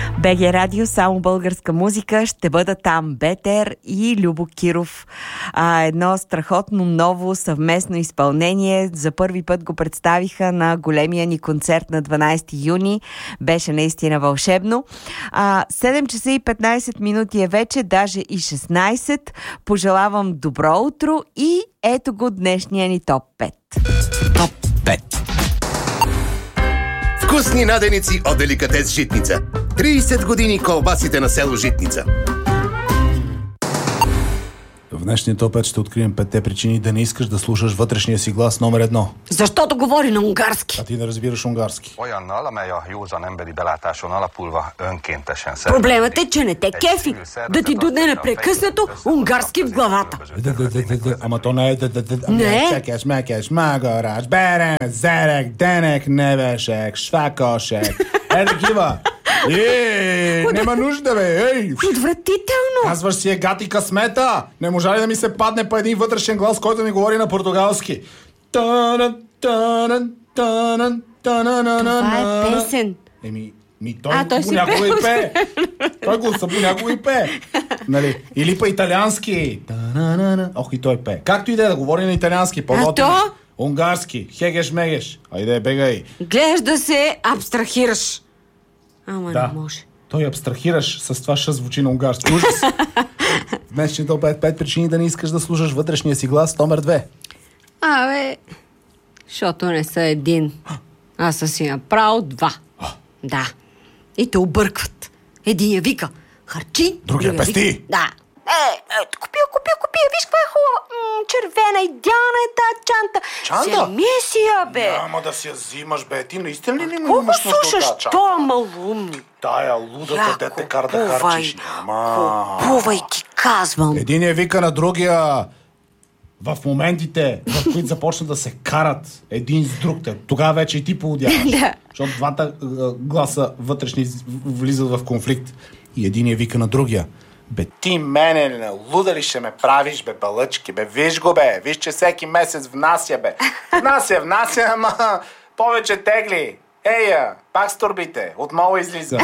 БГ Радио, само българска музика. Ще бъда там Бетер и Любо Киров. Едно страхотно ново съвместно изпълнение. За първи път го представиха на големия ни концерт на 12 юни. Беше наистина вълшебно. 7 часа и 15 минути е вече, даже и 16. Пожелавам добро утро и ето го днешния ни топ 5. Топ 5. Вкусни наденици от Деликатес Житница. 30 години колбасите на село Житница. В днешния топ 5 ще открием 5 причини да не искаш да слушаш вътрешния си глас номер 1. Защото говори на унгарски. А ти не разбираш унгарски. Проблемът е, че не те кефи. Да ти дуне непрекъснато унгарски в главата. Ама то не е... Не. Чекаш, мекаш, магораш, берем, зерек, денек, небешек, швакошек. Такива. Нема нужда, бе, ей! Отвратително! Казваш си гати късмета! Не можа ли да ми се падне по един вътрешен глас, който ми говори на португалски? Това е песен. Той понякога и пее. Той гласа понякога и пее. Нали? Или па италиански. Ох, и той пее. Както и да говори на италиански. то? Унгарски. Хегеш-мегеш. Айде, бегай. Гледаш да се абстрахираш. Ама да. не може. Той абстрахираш, с това ще звучи на унгарски. Ужас! Днес ще топ 5 причини да не искаш да слушаш вътрешния си глас номер 2. Защото не са един. Аз съм си направил 2. Да. И те объркват. Единия вика харчи, другия пести. Да. Купи. Виж каква е хубава. Червена, идеална е тази чанта. Чанта? Вземи си я, бе. Няма да си я взимаш, бе. Ти наистина ли не Колко имаш нужда от слушаш? тази чанта? То е малумни. Тая лудата, де те кара да харчиш. Купувай, ти казвам. Единия вика на другия в моментите, в които започнат да се карат един с друг. Тогава вече и ти поудяваш. Да. Защото двата гласа вътрешни влизат в конфликт. И единия вика на другия. Бе, ти мене ли на луда ли ще ме правиш, бе, балъчки, бе, виж го, бе, виж, че всеки месец внася, бе. Внася, ама повече тегли. Ея, пак с турбите, отново излиза.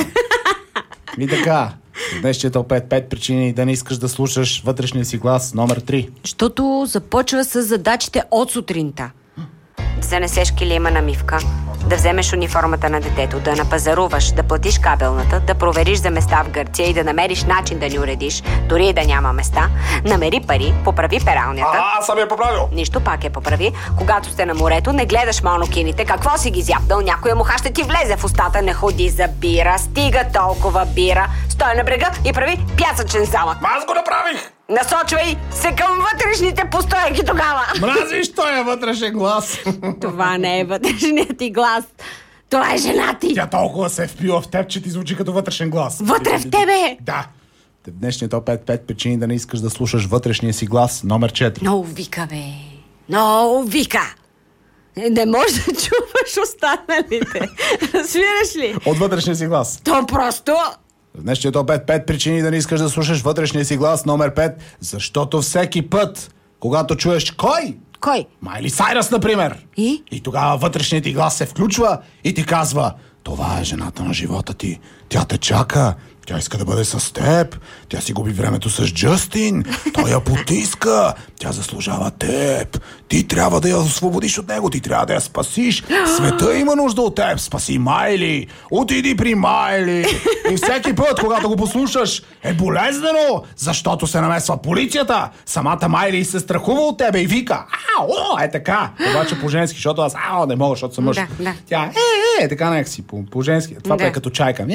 И така, днес ще опет 5 причини да не искаш да слушаш вътрешния си глас номер 3. Защото започва с задачите от сутринта. Да занесеш килима на мивка, да вземеш униформата на детето, да напазаруваш, да платиш кабелната, да провериш за места в Гърция и да намериш начин да ни уредиш, дори и да няма места. Намери пари, поправи пералнята. Аз съм я поправил. Нищо, пак я поправи. Когато сте на морето, не гледаш монокините. Какво си ги зяпнал? Някоя муха ще ти влезе в устата. Не ходи за бира. Стига толкова бира. Стой на брега и прави пясъчен замък. Аз го направих. Насочвай се към вътрешните постоянки тогава. Мразиш този вътрешен глас. Това не е вътрешният ти глас. Това е жена ти. Тя толкова се е впила в теб, че ти звучи като вътрешен глас. Вътре в тебе. Да. В днешния топ 5 причини да не искаш да слушаш вътрешния си глас номер 4. Много вика, бе. Много вика. Не можеш да чуваш останалите. Разбираш ли? От вътрешния си глас. То просто... В днешния топ 5 причини да не искаш да слушаш вътрешния си глас номер 5, защото всеки път, когато чуеш кой? Майли Сайръс, например. И тогава вътрешният ти глас се включва и ти казва: това е жената на живота ти. Тя те чака. Тя иска да бъде с теб. Тя си губи времето с Джастин. Той я потиска. Тя заслужава теб. Ти трябва да я освободиш от него. Ти трябва да я спасиш. Света има нужда от теб. Спаси Майли. Отиди при Майли. И всеки път, когато го послушаш, е болезнено, защото се намесва полицията. Самата Майли се страхува от тебе и вика: е така. Обаче по-женски, защото аз не мога, защото съм мъж. Да. Тя така някакси по-женски. Това е като чайка.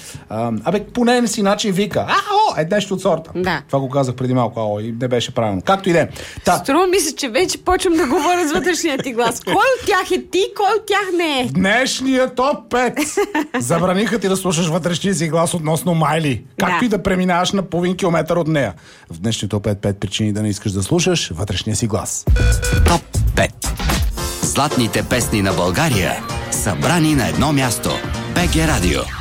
По нейния си начин вика: нещо от сорта. Да. Това го казах преди малко, и не беше правилно. Както и да е. Струва ми се, че вече почвам да говоря с вътрешния ти глас. Кой от тях е ти, кой от тях не е? В днешния топ 5 забраниха ти да слушаш вътрешния си глас относно Майли. Както и да преминаваш на половин километър от нея. В днешния топ 5 причини да не искаш да слушаш вътрешния си глас. Топ 5. Златните песни на България, събрани на едно място. БГ Радио.